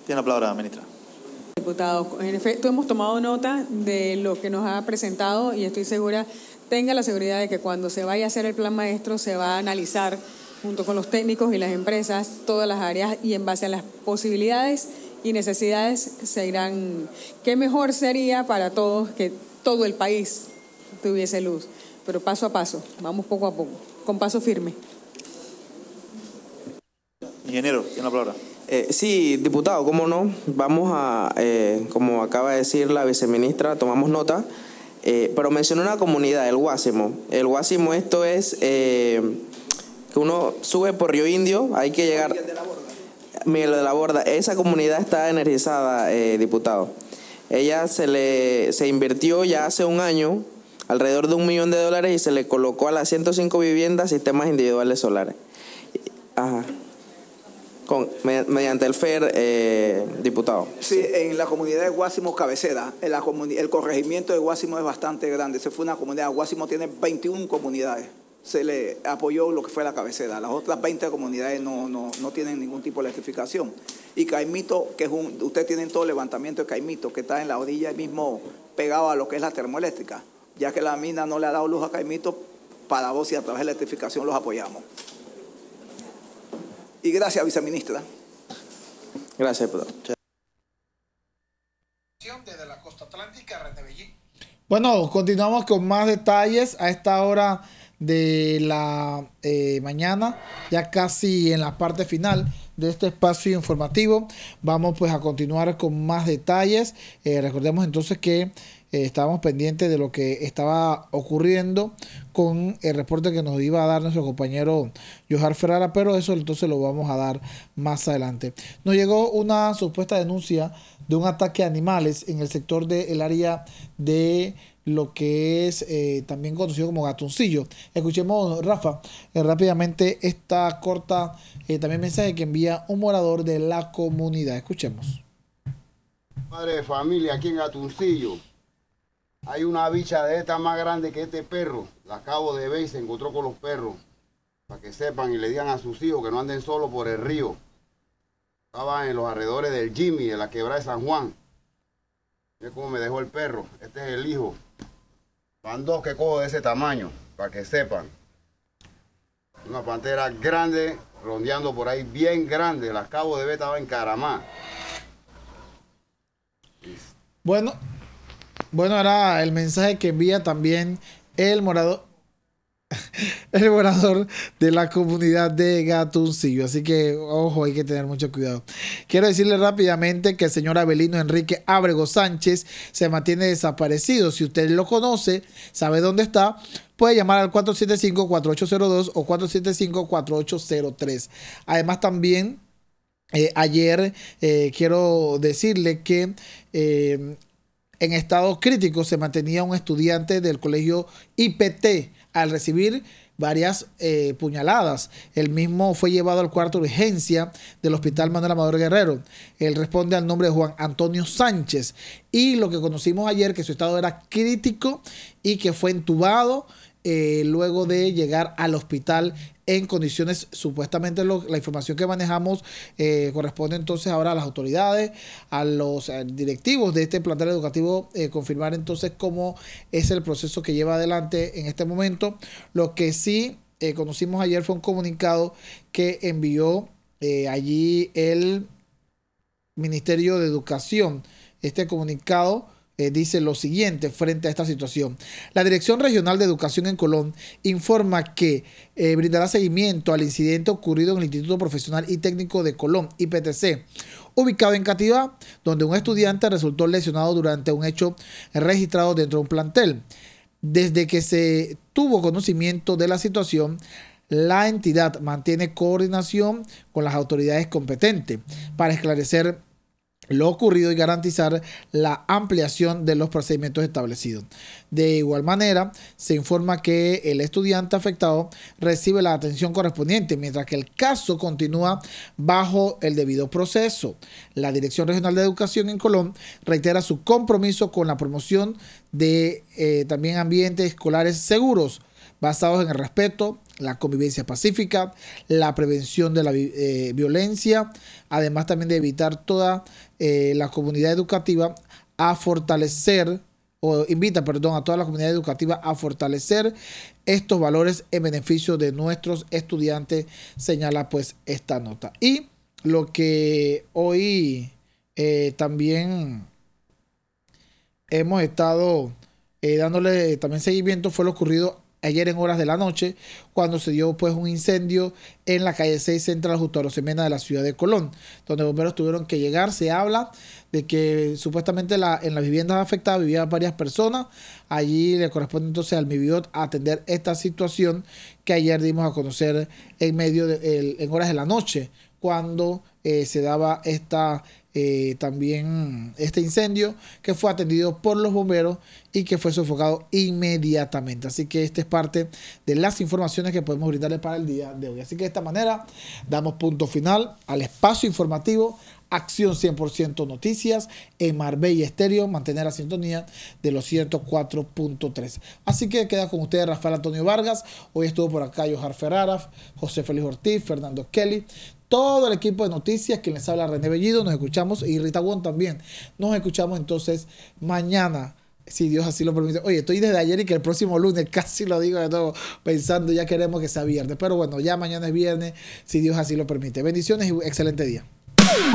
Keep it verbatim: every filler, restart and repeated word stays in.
Tiene la palabra, ministra. Diputado, en efecto hemos tomado nota de lo que nos ha presentado y estoy segura, tenga la seguridad de que cuando se vaya a hacer el plan maestro se va a analizar junto con los técnicos y las empresas todas las áreas y en base a las posibilidades y necesidades se irán. ¿Qué mejor sería para todos que todo el país tuviese luz? Pero paso a paso, vamos poco a poco, con paso firme. Ingeniero, tiene la palabra. Eh, sí, diputado, cómo no, vamos a, eh, como acaba de decir la viceministra, tomamos nota, eh, pero mencionó una comunidad, el Guásimo. El Guásimo, esto es eh, que uno sube por Río Indio, hay que llegar... Miguel de la Borda. Miguel de la Borda, esa comunidad está energizada, eh, diputado. Ella se le se invirtió ya hace un año alrededor de un millón de dólares y se le colocó a las ciento cinco viviendas sistemas individuales solares. Ajá. Con, mediante el F E R, eh, diputado. Sí, en la comunidad de Guásimo Cabecera, en la el corregimiento de Guásimo es bastante grande. Se fue una comunidad, Guásimo tiene veintiuna comunidades. Se le apoyó lo que fue la cabecera. Las otras veinte comunidades no, no, no tienen ningún tipo de electrificación. Y Caimito, que es un, ustedes tienen todo el levantamiento de Caimito, que está en la orilla mismo pegado a lo que es la termoeléctrica, ya que la mina no le ha dado luz a Caimito, para vos y a través de la electrificación los apoyamos. Y gracias, viceministra. Gracias, diputado. Desde la costa atlántica, René Bellín. Bueno, continuamos con más detalles a esta hora de la eh, mañana, ya casi en la parte final de este espacio informativo. Vamos pues a continuar con más detalles. Eh, recordemos entonces que eh, estábamos pendientes de lo que estaba ocurriendo con el reporte que nos iba a dar nuestro compañero Johar Ferrara, pero eso entonces lo vamos a dar más adelante. Nos llegó una supuesta denuncia de un ataque a animales en el sector del área de lo que es eh, también conocido como Gatuncillo. Escuchemos, Rafa, eh, rápidamente esta corta eh, también mensaje que envía un morador de la comunidad. Escuchemos. Madre de familia aquí en Gatuncillo. Hay una bicha de esta más grande que este perro. La acabo de ver y se encontró con los perros. Para que sepan y le digan a sus hijos que no anden solos por el río. Estaban en los alrededores del Jimmy, de la quebrada de San Juan. Mira cómo me dejó el perro. Este es el hijo. Van dos que cojo de ese tamaño, para que sepan. Una pantera grande, rondeando por ahí, bien grande. La acabo de ver, estaba en Caramá. Bueno, bueno, era el mensaje que envía también el morador. El morador de la comunidad de Gatuncillo. Así que, ojo, hay que tener mucho cuidado. Quiero decirle rápidamente que el señor Abelino Enrique Ábrego Sánchez se mantiene desaparecido. Si usted lo conoce, sabe dónde está, puede llamar al cuatro siete cinco, cuatro ocho cero dos o cuatro siete cinco, cuatro ocho cero tres. Además, también, eh, ayer eh, quiero decirle que eh, en estado crítico se mantenía un estudiante del colegio I P T al recibir varias eh, puñaladas. El mismo fue llevado al cuarto de urgencia del Hospital Manuel Amador Guerrero. Él responde al nombre de Juan Antonio Sánchez. Y lo que conocimos ayer, que su estado era crítico y que fue entubado eh, luego de llegar al hospital en condiciones, supuestamente lo, la información que manejamos eh, corresponde entonces ahora a las autoridades, a los eh, directivos de este plantel educativo, eh, confirmar entonces cómo es el proceso que lleva adelante en este momento. Lo que sí eh, conocimos ayer fue un comunicado que envió eh, allí el Ministerio de Educación. Este comunicado Eh, dice lo siguiente frente a esta situación. La Dirección Regional de Educación en Colón informa que eh, brindará seguimiento al incidente ocurrido en el Instituto Profesional y Técnico de Colón, I P T C, ubicado en Cativá, donde un estudiante resultó lesionado durante un hecho registrado dentro de un plantel. Desde que se tuvo conocimiento de la situación, la entidad mantiene coordinación con las autoridades competentes para esclarecer lo ocurrido y garantizar la ampliación de los procedimientos establecidos. De igual manera, se informa que el estudiante afectado recibe la atención correspondiente, mientras que el caso continúa bajo el debido proceso. La Dirección Regional de Educación en Colón reitera su compromiso con la promoción de eh, también ambientes escolares seguros basados en el respeto, la convivencia pacífica, la prevención de la eh, violencia, además también de evitar toda eh, la comunidad educativa a fortalecer o invita, perdón, a toda la comunidad educativa a fortalecer estos valores en beneficio de nuestros estudiantes, señala pues esta nota. Y lo que hoy eh, también hemos estado eh, dándole también seguimiento fue lo ocurrido ayer en horas de la noche, cuando se dio pues un incendio en la calle seis Central junto a Rosemena de la ciudad de Colón, donde bomberos tuvieron que llegar. Se habla de que supuestamente la, en las viviendas afectadas vivían varias personas. Allí le corresponde entonces al MIBIOT atender esta situación que ayer dimos a conocer en medio de, el, en horas de la noche, cuando eh, se daba esta eh, también este incendio, que fue atendido por los bomberos y que fue sofocado inmediatamente. Así que esta es parte de las informaciones que podemos brindarles para el día de hoy. Así que de esta manera damos punto final al espacio informativo Acción cien por ciento Noticias en Marbella Estéreo. Mantener la sintonía de los ciento cuatro punto tres. Así que queda con ustedes Rafael Antonio Vargas. Hoy estuvo por acá Johar Ferrara, José Félix Ortiz, Fernando Kelly, todo el equipo de noticias, quien les habla René Bellido. Nos escuchamos, y Rita Wong también. Nos escuchamos entonces mañana, si Dios así lo permite. Oye, estoy desde ayer y que el próximo lunes, casi lo digo de nuevo, pensando ya queremos que sea viernes. Pero bueno, ya mañana es viernes, si Dios así lo permite. Bendiciones y excelente día.